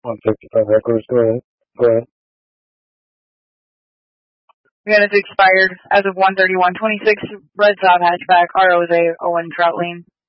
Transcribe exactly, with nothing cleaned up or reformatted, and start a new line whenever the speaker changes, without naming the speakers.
one sixty-five records, go ahead. Go ahead.
Units expired as of one thirty-one twenty-six. Red Sox hatchback, R O S A Owen Troutling.